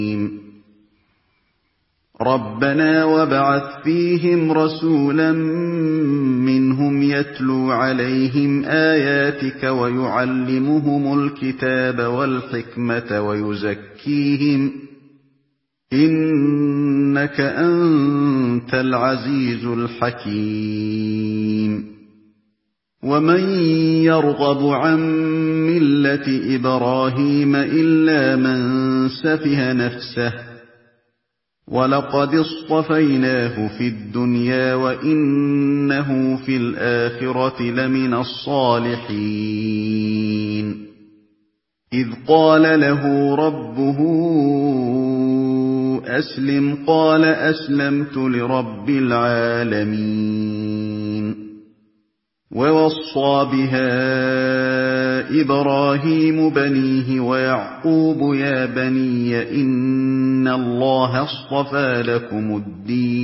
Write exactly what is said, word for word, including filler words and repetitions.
رَبَّنَا وَابْعَثْ فِيهِمْ رَسُولًا مِّنْهُمْ يَتْلُو عَلَيْهِمْ آيَاتِكَ وَيُعَلِّمُهُمُ الْكِتَابَ وَالْحِكْمَةَ وَيُزَكِّيهِمْ ۚ إِنَّكَ أَنتَ الْعَزِيزُ الْحَكِيمُ وَمَن يَرْغَبُ عَن مِّلَّةِ إِبْرَاهِيمَ إِلَّا مَن سَفِهَ نَفْسَهُ وَلَقَدِ اصْطَفَيْنَاهُ فِي الدُّنْيَا وَإِنَّهُ فِي الْآخِرَةِ لَمِنَ الصَّالِحِينَ إِذْ قَالَ لَهُ رَبُّهُ أَسْلِمْ قَالَ أَسْلَمْتُ لِرَبِّ الْعَالَمِينَ وَوَصَّىٰ بِهَا إِبْرَاهِيمُ بَنِيهِ وَيَعْقُوبُ يَا بَنِيَّ إِنَّ اللَّهَ اصْطَفَىٰ لَكُمُ الدِّينَ